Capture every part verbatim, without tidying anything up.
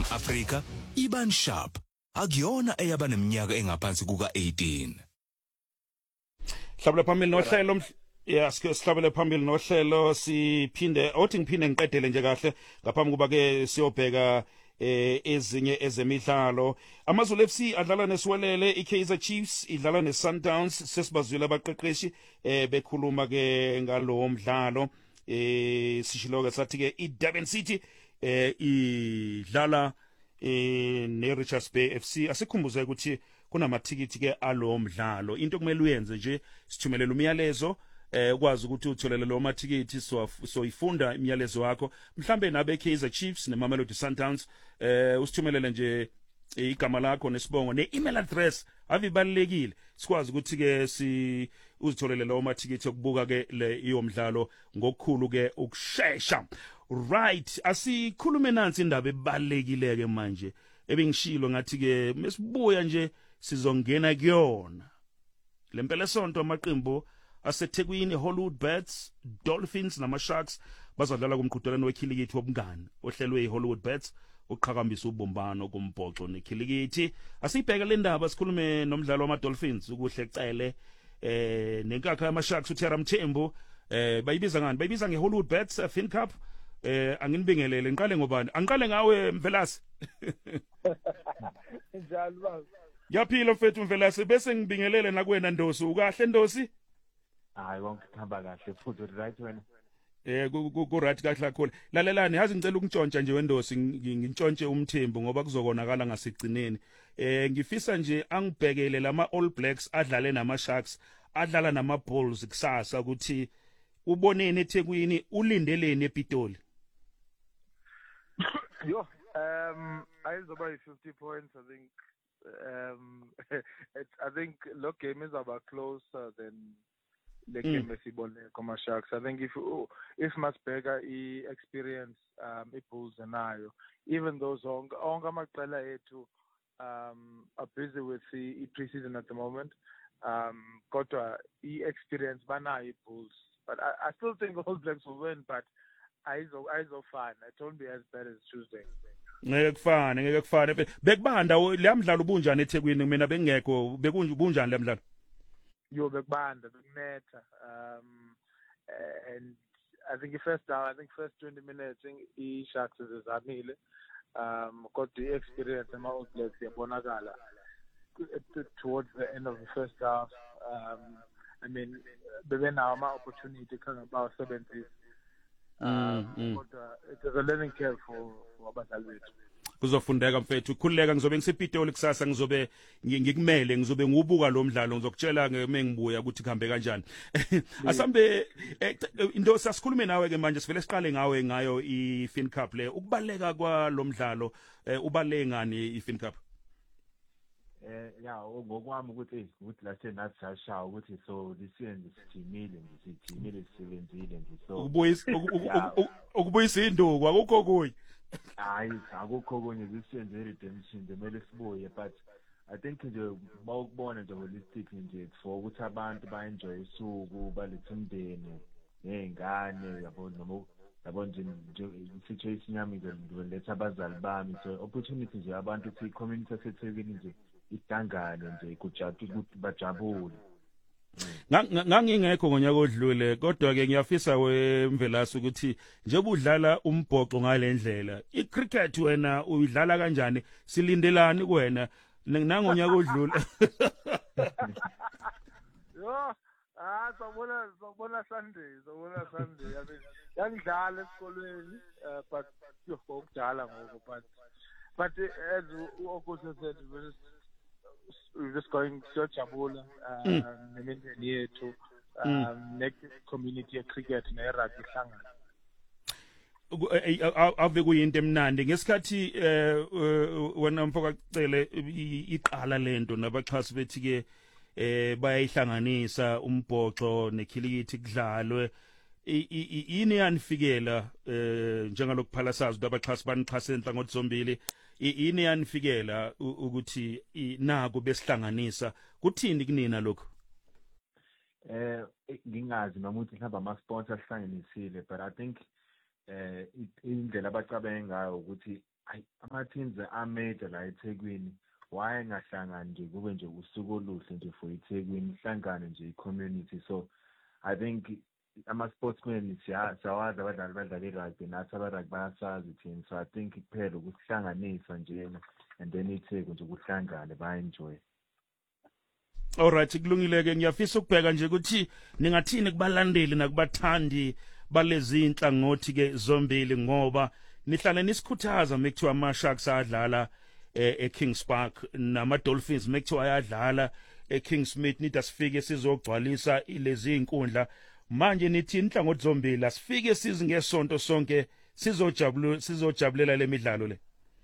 Afrika iban sharp akuyona eyabaneminyaka engaphansi kuka eighteen. Hlabela phambili nohlelo yeah sihlabele phambili nohlelo siphinde othi ngiphinde ngiqedele nje kahle ngaphambi kuba ke siyobheka eh ezinye ezemidlalo. AmaZulu F C adlala nesiwelele, iKaizer Chiefs idlala neSundowns. Sesibazwile abaqeqeshi eh bekhuluma ke ngalowo mdlalo. Eh sishilo ke sathi ke iDurban City eh idlala eh neRichards Bay F C. Asikhumbuze ukuthi kunamathikithi ke alowo mdlalo. Into kumele uyenze nje sithumelela umyalezo eh ukwazi ukuthi utholele lo mathikithi so so ifunda imiyalezo yakho mhlambe nabe Kaizer Chiefs neMamelodi Sundowns eh usithumelele nje igama lakho nesibongo ne-email address avibalekile sikwazi ukuthi ke si uzitholele lo mathikithi okubuka ke le iyomdlalo ngokukhulu ke ukusheshsha. Right, asikhulume nansi indaba ebalekile ke manje ebengishilo ngathi ke mesibuya nje sizongena kuyona lempela sonto amaqembu aseThekwini, HollywoodBets, Dolphins namaSharks bazadlala kumqhudelwano wekhilikithi wobungani ohlelwe iHollywoodBets uqhakambisa ubumbano kumbhoxo nekhilikithi. Asibheke le ndaba sikhulume nomdlalo wamaDolphins ukuhle ecele eh nenkakha yamaSharks uThera Mthembu eh bayibiza ngani bayibiza ngeHollywoodBets FinCup eh anginibingelele ngiqale ngobani angiqale ngawe Mvelasi. Njalo baba Yaphila mfethu Mvelasi bese ngibingelele nakuwena Ndosi ukahle Ndosi. hayi konke kuhamba kahle futhi right wena eh ku right kahle kakhulu lalelani yazi ngicela ukungitshontsha nje wendosi ngintshontshe umthembu ngoba kuzokonakala ngasigcineni eh ngifisa nje angibhekele lama All Blacks adlale nama Sharks adlala nama Bulls kusasa ukuthi ubonene eThekwini ulindeleni ePitoli. yo um ayizoba fifty points I think um it's, I think lo game is about closer than the game Mm. esibone kuma Sharks. I think if if Masbega I experience um iBulls nayo, even those onke amaqela ethu um are busy with the preseason at the moment. Um kodwa I experience banayo iBulls, but I, I still think All Blacks will win, but aizo aizo fun. It won't be as bad as Tuesday. Ngeke kufane ngeke kufane bekubanda le mdlalo ubunjani eThekwini mina bengekho bekunjani le mdlalo. Yo bekubanda bekunetha um and I think the first down I think first twenty minutes I Sharks izamile um got the experience ama All Blacks yabonakala towards the end of the first half. um I mean bebenawo ama opportunity kanga about seventy um but uh, it is a learning curve for abadlali bethu. Kuzofundeka mfethu khulileka ngizobe ngisepitoli kusasa ngizobe ngikumele ngizobe ngubuka lo mdlalo ngizokutshela ngimengibuya ukuthi kuhambe kanjani. Asambe into sasikhulume nawe ke manje sivele siqale ngawe ngayo iFinCup le ukubaleka kwalo mdlalo ubaleke ngani iFinCup. eh ya ngokwami ukuthi ukuthi la senathi sashawa ukuthi so lisiyenze sijimile sijimile sisebenzile nje so ukubuyisa ukubuyisa induku akukho kuyi. hayi akukho kunye lisiyenze redemption demele sibuye, but I think nje bawukubona nje holistic nje for ukuthi abantu ba enjoy usuku balethe umndeni nezingane yabo noma yabo nje situation yami ngiletha abazali bami, so opportunity nje abantu ukuthi community yaseThekwini nje ihlangane nje kujathu ukuthi bajabule. Ngangingekho ngonyaka odlule kodwa ke ngiyafisa weMvelasi ukuthi njengoba udlala umbhoxo ngalendlela icricket wena uyidlala kanjani silindelani kuwena nangonyaka odlule. Yo ah sabona sabona Sunday sabona Sunday I mean yangidlala esikolweni but yo ukudala ngoku but but as uOkosi said we're just going to jabula nemindeni yethu um next community ye cricket ne rugby hlangana. Ave kuyinto emnandi ngesikhathi wena mfoka cele iqala lento nabaxhasi bethi ke eh bayayihlanganisa umbhoxo nekhilikithi kudlalwe yini yanifikela eh njengalokuphala sazi ukuthi abaxhasi banixhasa enhlangothi zombili yini yanifikela ukuthi naku besihlanganisa kuthini kunina lokho. eh ngingazi noma ukuthi mhlawumbe ama sponsors ahlanganisile, but I think eh indlela abacabenga ngayo ukuthi Ayi, ama-teams amajor la eThekwini wayengahlangani nje kube nje usuku oluhle nje for iThekwini, ihlangane nje i-community. So I think ama-sportsmen siyawazi abadlali badlala i-rugby, nathi aba-rugby bayasazi thina. So I think kuphela ukuhlanganisa njena and then iTheku nje kuhlangane ba-enjoy. Alright, kulungile-ke ngiyafisa ukubheka nje ukuthi ningathini kubalandeli nakubathandi balezi inhlangothi-ke zombili, ngoba nihlale nisikhuthaza mekuthiwa ama-Sharks adlala e-Kings Park nama-Dolphins mekuthiwa ayadlala e-Kingsmead, nithi asifike sizogcwalisa lezi inkundla. Manje nithi inhlangothi zombili asifike sizi ngesonto sonke sizojabula sizojabulela le midlalo le.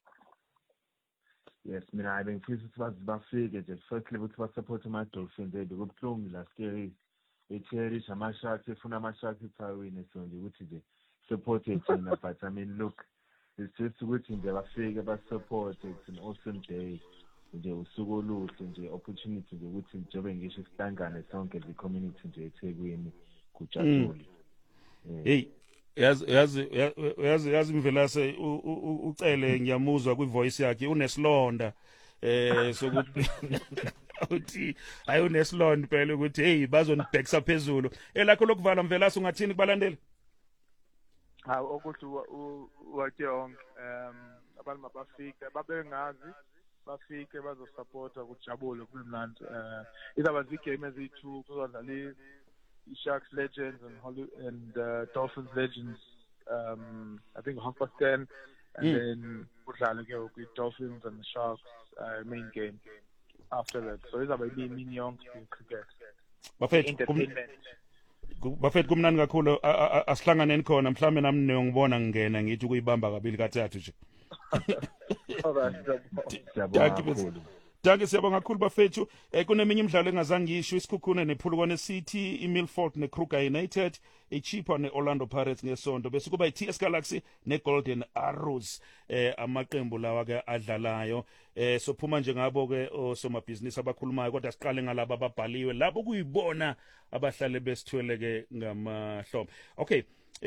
Yes, mina I think ngifisa ukuthi bafike nje firstly ukuthi basupport ama-Dolphins ethu. Kubuhlungu last year i-cherish ama-Sharks, efuna ama-Sharks ukuthi awine, so nje ukuthi nje support thina. But I mean look, it's just ukuthi nje bafike basupport. It's an awesome day nje, usuku oluhle nje, opportunity nje ukuthi njengoba ngisho sihlangane sonke le community nje eThekwini kujabule. Hey, yazi yazi yazi yazi Mvelase ucele ngiyamuzwa kwivoice yakhe unesilonda eh sokuthi uthi ayonesilonda phela ukuthi hey bazonibhekisa phezulu. Elakho lokuvala Mvelase ungathini kubalandeli? Ha ukuthi wathi yonke um abantu mabafike babengazi bafike bazosupporta kujabule kubemnandi. Uh izaba zigame eziyi-two kuzodlala i-Sharks Legends and Holly and uh, Dolphins Legends. Um, I think half past ten, and mm. then kudlala ke with Dolphins and the Sharks uh, main game after that. So izaba ibe mini yonke cricket. Bafethu entertainment. Bafethu kumnandi kakhulu asihlanganeni khona, mhlambe nami niyongibona ngingena ngithi ukuyibamba kabili kathathu nje. Danke siyabonga kakhulu bafethu. Eh kuneminye imidlalo engazange ngisho, isikhukhune nePhulukwane City, iMilford neKruger United, iChippa neOrlando Pirates ngesonto, bese kuba iT S Galaxy neGolden Arrows eh amaqembu lawa ke adlalayo. Eh sophuma nje ngabo ke osomabhizinisi abakhulumayo, kodwa siqale ngalabo ababhaliwe labo kuyibona abahlale besithwele ke ngamahlombe. Okay.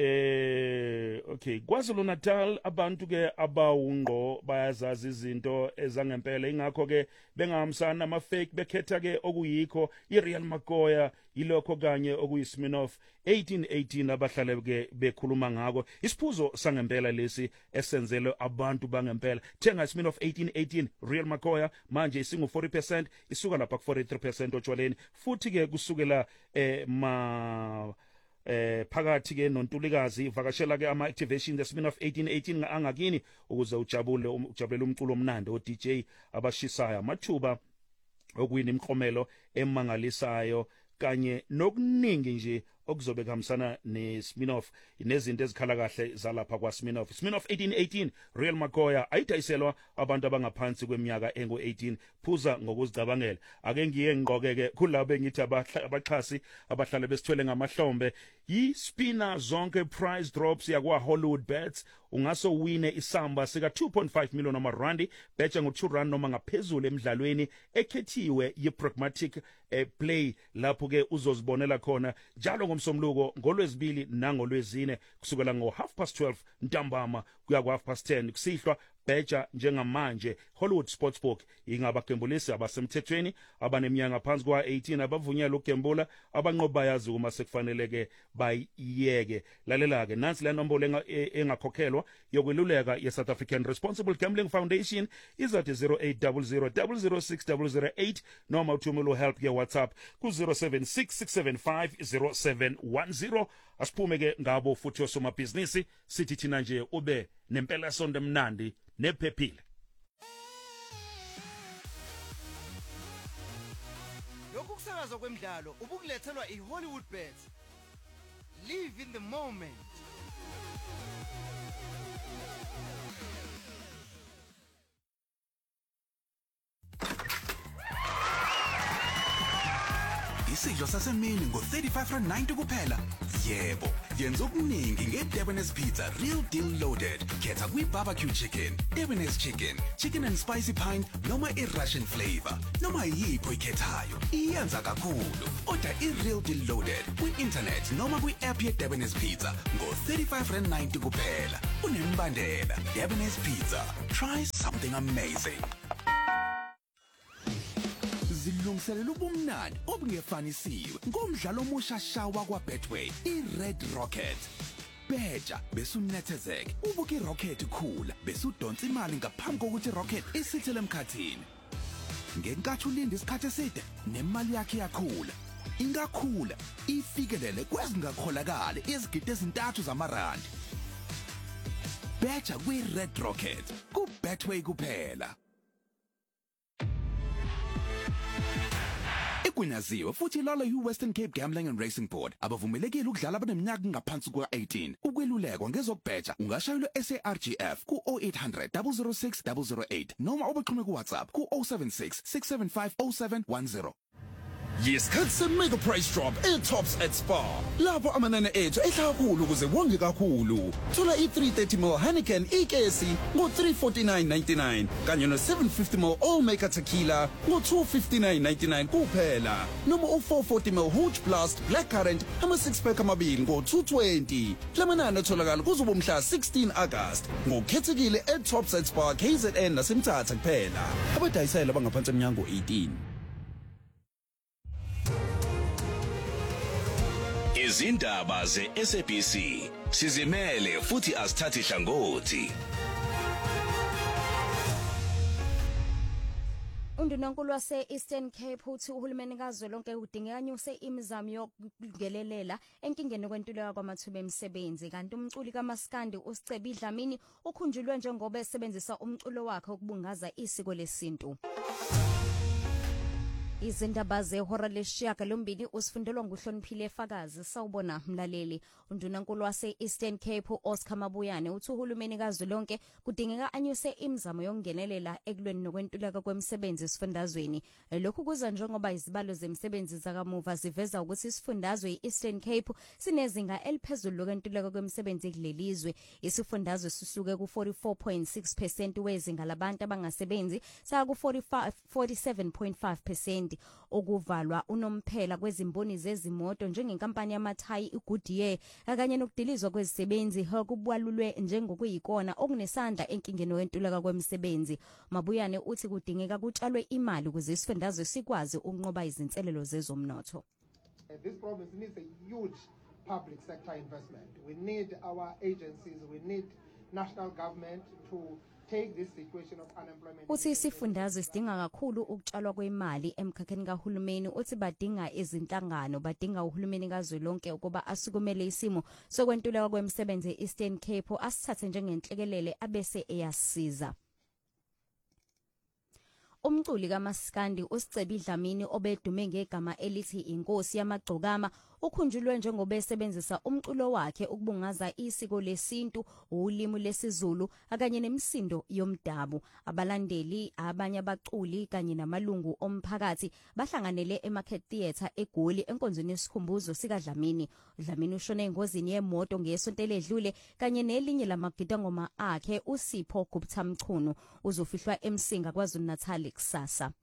Eh okay, KwaZulu Natal abantu ke abawungqo bayazazi izinto ezangempela, ingakho ke bengahamsana ama fake bekhetha ke okuyikho iReal Makoya yilokho kanye okuyisminoff eighteen eighteen abahlale ke bekhuluma ngako. Isiphuzo sangempela lesi esenzele abantu bangempela. Thenga isminoff eighteen eighteen Real Makoya manje isingu forty percent isuka lapha ku forty-three percent otshwaleni, futhi ke kusukela eh ma eh phakathi ke noNtulikazi vakashela ke ama activation the spin off eighteen eighteen angakini ukuze ujabule ujabulela umculo omnandi o D J abashisayo, amathuba okuyini imklomelo emangalisayo kanye nokuningi nje okuzobe kuhambisana ne-Smirnoff nezinto ezikhala kahle zalapha kwa-Smirnoff. Smirnoff eighteen eighteen Real Makoya ayidayiselwa abantu abangaphansi kweminyaka engu eighteen. Phuza ngokuzicabangela. Ake ngiye ngiqokeke kulabo engithi abaxhasi abahlale besithwele ngamahlombe. Yi-spina zonke prize drops yakwa Hollywood Bets. Ungaso wine isamba sika two point five million amarandi, betcha ngo two rand noma ngaphezulu emidlalweni ekhethiwe ye-pragmatic eh, play, lapho ke uzozibonela khona njalo ngomsomluko ngolwezibili nangolwezine kusukela ngo half past twelve ntambama kuya ku half past ten kusihlwa. Betcha njengamanje Hollywood Sportsbook ingabagembulisi abasemthethweni abaneminyaka phansi kwa eighteen abavunyelwa ukugembula, abanqoba yazi uma sekufanele bayiyeke. Lalela ke nansi le nombolo engakhokhelwa yokweluleka ye-South African Responsible Gambling Foundation izathi zero eight zero zero zero zero six zero zero eight noma uthumela help ke WhatsApp ku zero seven six six seven five zero seven one zero. Asiphume ke ngabo futhi osomabhizinisi sithi thina nje ube nempela sonto emnandi nephephile. Lokhu kusakaza kwemidlalo ubukulethelwa iHollywood Bets. Live in the moment. isidlo sasemini ngo thirty-five rand ninety kuphela. Yebo, yenza okuningi ngeDebonairs Pizza Real Deal Loaded. Khetha kwi-barbecue chicken, Debonairs chicken, chicken and spicy pine noma i-Russian flavor. Noma yipho ikhethayo. Iyenza kakhulu. Order i-Real Deal Loaded kwi-internet noma kwi-app ye-Debonairs Pizza ngo thirty-five rand ninety kuphela. Unembandela. Debonairs Pizza. Try something amazing. Zilungiselela ubumnandi obungefanisiwe ngomdlalo omusha shawa kwaBetway iRed Rocket. Beja besunethezeke ubuke iRocket ikhula besudonsa imali ngaphambi kokuthi iRocket isithele emkhathini. Ngenkathi ulinda isikhathi eside nemali yakhe yakhula. Ingakhula ifikelele kwezingakholakala izigidi ezintathu zamarandi. Beja kwiRed Rocket kuBetway kuphela. Igunyaziwe futhi lolo yi-Western Cape Gambling and Racing Board abavumelekile ukudlala abaneminyaka ngaphansi kuka-eighteen. Ukwelulekwa ngezokubheja ungashayelwa S A R G F ku oh eight hundred, double oh six, double oh eight noma ubaxhume ku-WhatsApp ku oh seven six, six seven five, oh seven one zero. Yisikhathi se-mega price drop e-Tops at Spar. Lapho amanani ethu ehla kakhulu ukuze wonge kakhulu. Thola i-three thirty milliliter Heineken ikesi ngo-three forty-nine ninety-nine kanye no-seven fifty milliliter All Maker Tequila ngo-two fifty-nine ninety-nine kuphela. Noma u-four forty milliliter Hooch Blast Blackcurrant ama-six pack amabili ngo-two twenty. Lamanani atholakala kuzoba mhla sixteen August. Ngokukhethekile e-Tops at Spar K Z N nasemthatha kuphela. Abadayisela abangaphansi emnyango eighteen. Izindaba ze-S A B C sizimele futhi asithathi hlangothi. Undunankulu wase-Eastern Cape uthi uhulumeni kazwelonke udingeka anyuse imizamo yokungenelela enkingeni kwentuleka kwamathuba emisebenzi. Kanti umculi kaMaskandi uSicebe Dlamini ukhunjulwe njengoba esebenzisa umculo wakhe ukubungaza isiko lesintu. Izindaba zehora lesishiyagalombili usifundelwa nguHloniphile Fakazi. Sawubona mlaleli. Undunankulu wase-Eastern Cape Oscar Mabuyane uthi uhulumeni kazwelonke kudingeka anyuse imizamo yokungenelela ekulweni nokwentuleka kwemisebenzi esifundazweni. Lokhu kuza njengoba izibalo zemsebenzi zakamuva ziveza ukuthi isifundazwe i-Eastern Cape sinezinga eliphezulu lokwentuleka kwemisebenzi kulelizwe. Isifundazwe sisuke ku forty-four point six percent wezinga labantu abangasebenzi saka ku forty-seven point five percent. Okuvalwa unomphela kwezimboni zezimoto njengenkampani yamathayi iGoodyear kanye nokudilizwa kwezisebenzi okubalulwe njengokuyikona okunesandla enkingeni wentuleka kwemisebenzi. Mabuyane uthi kudingeka kutshalwe imali ukuze isifundazwe sikwazi ukunqoba izinselelo zezomnotho. This province needs a huge public sector investment. We need our agencies, we need national government to take this situation of unemployment. Uthi isifundazwe sidinga kakhulu ukutshalwa kwemali emkhakheni kahulumeni. Uthi badinga izinhlangano, badinga uhulumeni kazwelonke ukuba asukumele isimo sokwentuleka kwemisebenzi e-Eastern Cape asithathe njengenhlekelele abese eyasiza. Umculi kaMaskandi uSicebe Dlamini obedume ngegama elithi Inkosi yamagcokama ukhunjulwe njengoba esebenzisa umculo wakhe ukubungaza isiko lesintu, ulimi lesiZulu kanye nemisindo yomdabu. Abalandeli, abanye abaculi kanye namalungu omphakathi bahlanganele eMarket Theatre eGoli enkonzweni yesikhumbuzo sika Dlamini. Dlamini ushone engozini yemoto ngesonto eledlule kanye nelinye lamagidangoma akhe uSipho Guptamchunu uzofihlwa eMsinga KwaZulu-Natal kusasa.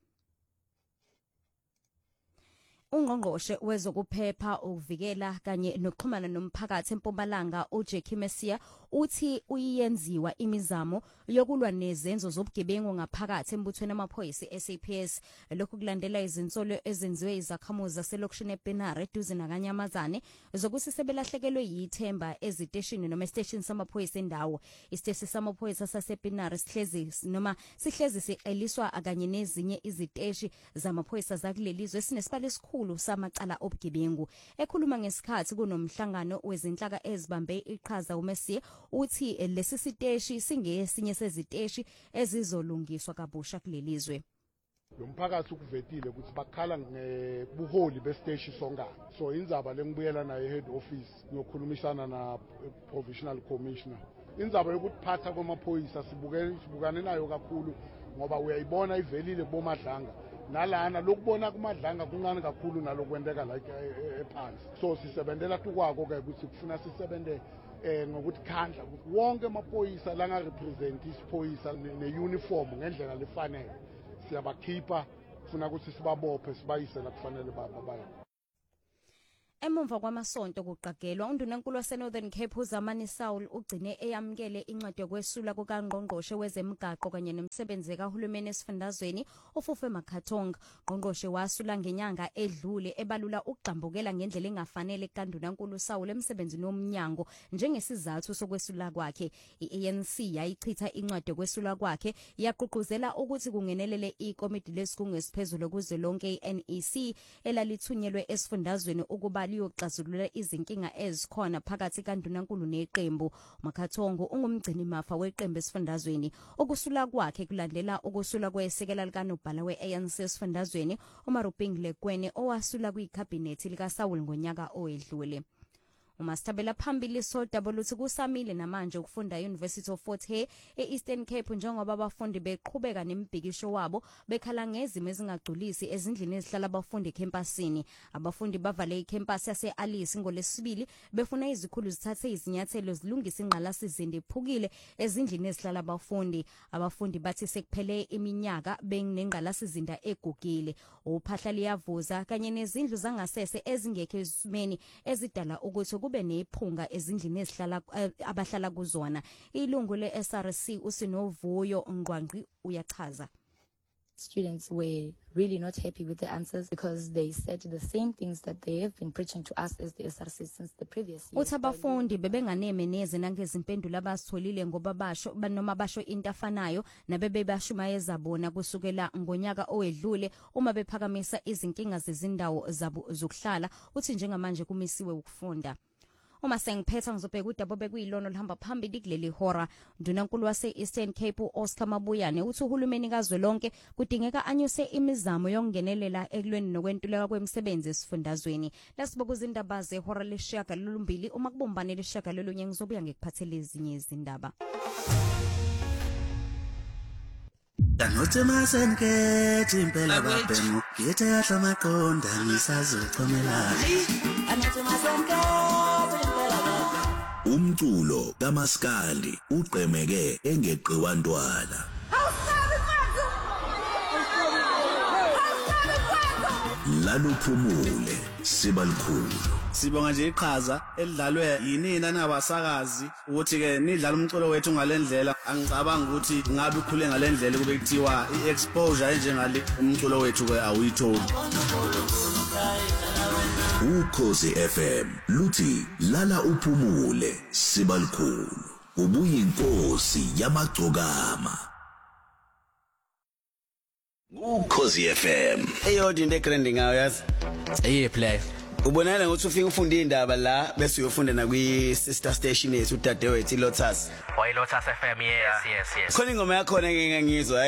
Ungqongqoshe wezokuphepha ukuvikela kanye nokuxhumana nomphakathi eMpumalanga uJackie Messiah uthi uyenziwa imizamo yokulwa nezenzo zobugebengu ngaphakathi embuthweni amaphoyisa e-S A P S. Lokhu kulandela izinsolo ezenziwe izakhamuzi zaselokishini ePenare eduze naKanyamazane zokuthi sebelahlekelwe yithemba eziteshini noma esiteshini samaphoyisa endawo. Isiteshi samaphoyisa sasePenare sihlezi noma sihlezi sixeliswa kanye nezinye iziteshi zamaphoyisa zakulelizwe sinesibalo esikhulu samacala obugebengu. Ekhuluma ngesikhathi kunomhlangano wezinhlaka ezibambe iqhaza uMessiah uthi lesi siteshi singesinye seziteshi ezizolungiswa kabusha kulelizwe. Lo mphakathi ukuvetile ukuthi bakhala ngebuholi besiteshi songana. So indzaba lengibuyela naye head office ngiyokhulumisana na provincial commissioner. Indzaba yokuphatha kwamaphoyisa sibukene sibukane nayo kakhulu ngoba uyayibona ivelile kubomadlanga nalana lokubona kumadlanga kuncane kakhulu nalokwendeka la ephansi so sisebenzela tukwako ke ukuthi kufuna sisebenzele eh ngokuthi khandla wonke amaphoyisa la nga represent isiphoyisa neuniform ngendlela lefanele siyabakhipha kufuna ukuthi sibabophe sibayise la kufanele baba baye. Emumva kwamasonto kuqagelwa undunankulu waseNorthern Cape uZamani Saul ugcine eyamukele incwadi yokwesula kukaNgqongqoshe wezemigaqo kanye nemisebenzi kahulumeni esifundazweni uFufe Makhathonga. Ngqongqoshe wasula ngenyanga edlule ebalula ukugqambukela ngendlela engafanele kaNdunankulu Saul emsebenzini womnyango njengesizathu sokwesula kwakhe. I-A N C yayichitha incwadi yokwesula kwakhe yaqhuquzela ukuthi kungenelele ikomiti lesigungu esiphezulu kuzwelonke i-N E C elalithunyelwe esifundazweni ukuba liyoxazulula izinkinga ezikhona phakathi kaNdunankulu neqembu. Makhathongo ungumgcini mafa weqembu esifundazweni. Ukusula kwakhe kulandela ukusula kwesekela likanobhala we-A N C esifundazweni uMaruping Lekwene owasula kwikhabhinethi likaSaul ngonyaka owedlule. Umastabela phambili sodaba luthi kusamile namanje ukufunda e-University of Fort Hare e-Eastern Cape njengoba abafundi beqhubeka nembhikisho wabo bekhala ngezimo ezingagculisi ezindlini ezihlala abafundi ecampusini. Abafundi bavale icampus yase-Alice ngolesibili befuna izikhulu zithathe izinyathelo zilungisa ingqalasizinda ephukile ezindlini ezihlala abafundi. Abafundi bathi sekuphele iminyaka benengqalasizinda egugile. Uphahla liyavuza kanye nezindlu zangasese ezingekho esimeni ezidala ukuthi kube nephunga ezindlini ezihlala abahlala kuzona. Ilungu le-S R C uSinovuyo Ngqwangqi uyachaza. Students were really not happy with the answers because they said the same things that they have been preaching to us as the S R C since the previous year. Uthi abafundi bebenganeme neze nangezimpendulo abasitholile ngoba basho banoma basho into afanayo nabebe bashumayeza bona kusukela ngonyaka owedlule uma bephakamisa izinkinga zezindawo zabo zokuhlala. Uthi njengamanje kumisiwe ukufunda. Uma sengiphetha ngizobheka udaba bekuyilono lihamba phambili kuleli hora. Ndunankulu wase-Eastern Cape Oscar Mabuyane uthi uhulumeni kazwelonke kudingeka anyuse imizamo yokungenelela ekulweni nokwentuleka kwemisebenzi esifundazweni. Lasibuka izindaba zehora leshaga lolumbili uma kubumbane leshaga lolunye ngizobuya ngikuphathele ezinye izindaba. Danote masenke timpela babenu yete yahla maqonda nisazochomela. Danote masenke umculo kaMaskandi uqhemeke engeqiwa ntwala. Laluphumule sibalikhulu. Sibonga nje iqhaza elidlalwe yinina nabasakazi ukuthi ke nidlala umculo wethu ngalendlela. Angicabanga ukuthi ngabe ukhule ngalendlela kube kuthiwa iexposure enjengale umculo wethu ke awuyitholi. Ukhosi F M luthi lala uphumule sibalikhulu. Ubuyinkosi yamagcokama. Ukhosi F M. Eyodwa into egranding ngayo yazi. Eyi play. Ubonana ukuthi ufike ufunde indaba la bese uyofunda na kwi sister station yethu uDadewethu iLotus. Wa iLotus F M yes yes yes. Khona ingoma yakho ngeke ngizwa.